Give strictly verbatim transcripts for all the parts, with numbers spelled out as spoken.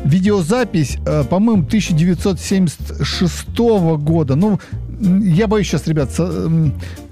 видеозапись, э, по-моему, тысяча девятьсот семьдесят шестого года. Ну, я боюсь сейчас, ребят, со, м,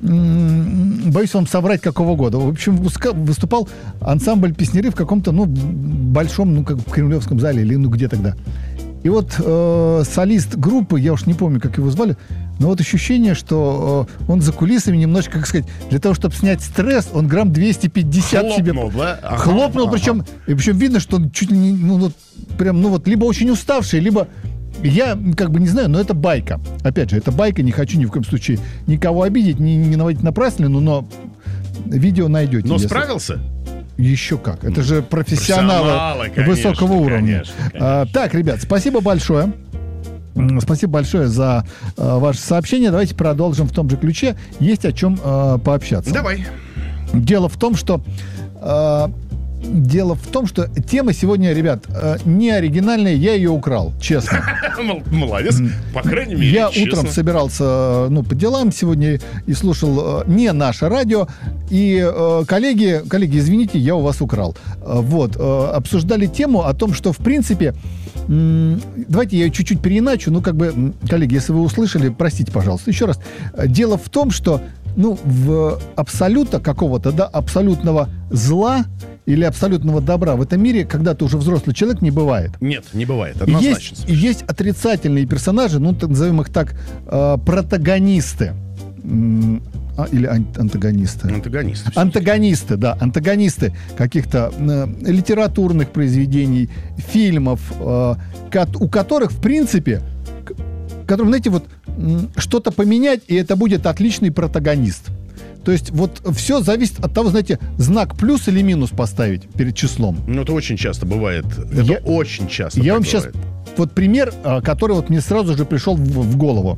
м, боюсь вам соврать, какого года. В общем, вуска, выступал ансамбль песняры в каком-то, ну, большом, ну, как в Кремлевском зале, или ну, где тогда. И вот э, солист группы, я уж не помню, как его звали, но вот ощущение, что э, он за кулисами немножко, как сказать, для того, чтобы снять стресс, он грамм двести пятьдесят Хлопнул, себе... да? Ага, Хлопнул, ага. причем, и причем видно, что он чуть ли не, ну, вот, прям, ну, вот, либо очень уставший, либо... Я как бы не знаю, но это байка. Опять же, это байка, не хочу ни в коем случае никого обидеть, не, не наводить напраслину, но видео найдете. Но если... справился? Еще как. Это же профессионалы, профессионалы, конечно, высокого уровня. конечно, конечно. А, так, ребят, спасибо большое. М, Спасибо большое за а, ваше сообщение. Давайте продолжим в том же ключе. Есть о чем а, пообщаться. Давай. Дело в том, что... а, Дело в том, что тема сегодня, ребят, а, не оригинальная, я ее украл, честно. Молодец. По крайней мере, Я честно. утром собирался, ну, по делам сегодня и слушал э, не наше радио. И э, коллеги, коллеги, извините, я у вас украл. Э, вот, э, обсуждали тему о том, что, в принципе, м, давайте я ее чуть-чуть переиначу. Ну, как бы, м, коллеги, если вы услышали, простите, пожалуйста, еще раз. Э, Дело в том, что, ну, в абсолюта какого-то, да, абсолютного зла или абсолютного добра в этом мире, когда ты уже взрослый человек, не бывает. Нет, не бывает, И однозначно. Есть, и есть отрицательные персонажи, ну, так, назовем их так, э, протагонисты. М, а, или ан- антагонисты. Антагонист. Антагонисты, да, антагонисты каких-то э, литературных произведений, фильмов, э, ко- у которых, в принципе, к- которым, знаете, вот м, что-то поменять, и это будет отличный протагонист. То есть вот все зависит от того, знаете, знак плюс или минус поставить перед числом. Ну, это очень часто бывает. Это Я- очень часто Я так вам сейчас бывает. вот пример, а, который вот мне сразу же пришел в, в голову.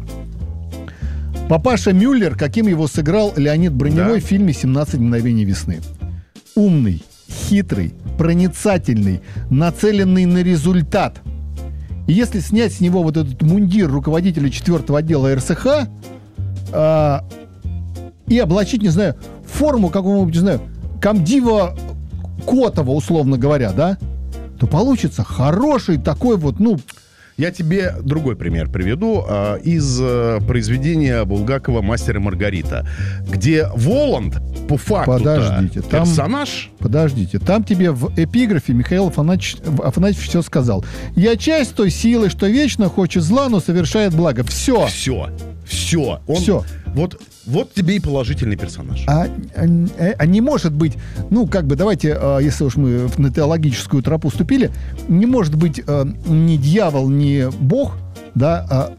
Папаша Мюллер, каким его сыграл Леонид Броневой Да. в фильме «семнадцать мгновений весны». Умный, хитрый, проницательный, нацеленный на результат. И если снять с него вот этот мундир руководителя четвертого отдела эр эс ха а, и облачить, не знаю, форму какого-нибудь, не знаю, комдива Котова, условно говоря, да, то получится хороший такой вот, ну... Я тебе другой пример приведу а, из а, произведения Булгакова «Мастер и Маргарита», где Воланд по факту Подождите, там- персонаж... Подождите, там тебе в эпиграфе Михаил Афанасьевич, Афанасьевич все сказал. «Я часть той силы, что вечно хочет зла, но совершает благо». Все. Все, все. Он, Всё. Вот, вот тебе и положительный персонаж. А, а, а не может быть, ну, как бы, давайте, а, если уж мы на теологическую тропу ступили, не может быть а, ни дьявол, ни Бог, да, а,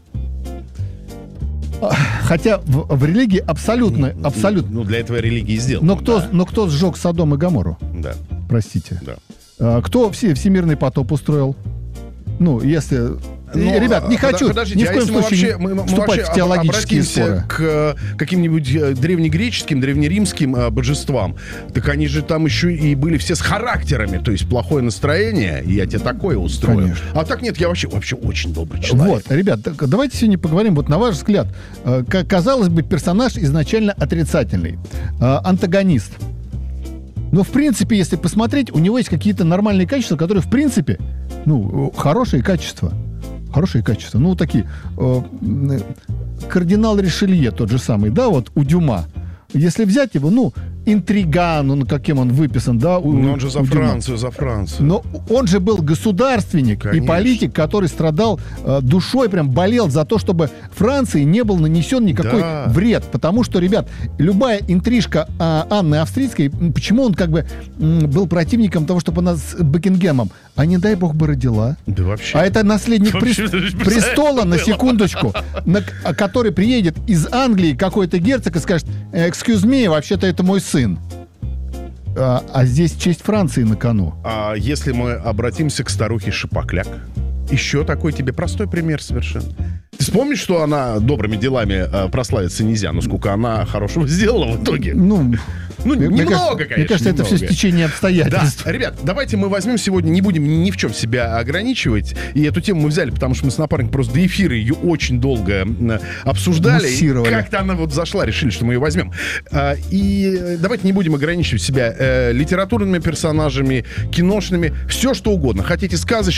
а, хотя в, в религии абсолютно, абсолютно. Ну, для этого религии сделано. Но кто, Да, но кто сжег Содом и Гоморру? да, Простите. да. А, кто все, всемирный потоп устроил? Ну, если... Но, Ребят, не пода- хочу подождите, ни в а коем если мы случае вообще, мы, мы вступать вообще в теологические обратимся споры. к э, каким-нибудь э, древнегреческим, древнеримским э, божествам, так они же там еще и были все с характерами, то есть плохое настроение, и я тебе такое устрою. Конечно. А так нет, я вообще, вообще очень добрый человек. Вот, ребят, так давайте сегодня поговорим, вот на ваш взгляд, э, как казалось бы, персонаж изначально отрицательный, э, антагонист. Но, в принципе, если посмотреть, у него есть какие-то нормальные качества, которые, в принципе, ну, э, хорошие качества. Хорошие качества. Ну, вот такие. Э, э, кардинал Ришелье тот же самый, да, вот у Дюма. Если взять его, ну, интриган, он, каким он выписан, да, у, Но он же за у Дюма. Францию, за Францию. Но он же был государственник и Конечно. политик, который страдал э, душой, прям болел за то, чтобы Франции не был нанесен никакой Да. вред. Потому что, ребят, любая интрижка а, Анны Австрийской, м, почему он как бы м, был противником того, чтобы она с Бекингемом, а не дай бог бы родила. Да вообще. А это наследник Вообще, прес- ты же престола, на представляешь, было. секундочку, на к- а который приедет из Англии какой-то герцог и скажет: «Excuse me, вообще-то это мой сын». А, а здесь честь Франции на кону. А если мы обратимся к старухе Шапокляк, еще такой тебе простой пример совершенно. Ты вспомнишь, что она добрыми делами э, прославиться нельзя, но сколько она хорошего сделала в итоге? Ну, Ну, мне- мне немного, кажется, конечно. Мне кажется, это все немного. стечение Да, обстоятельств. ребят, давайте мы возьмем сегодня, не будем ни в чем себя ограничивать. И эту тему мы взяли, потому что мы с напарником просто до эфира ее очень долго м, обсуждали. И Муссировали. как-то она вот зашла, решили, что мы ее возьмем. А, И давайте не будем ограничивать себя э, литературными персонажами, киношными, все что угодно. Хотите сказочные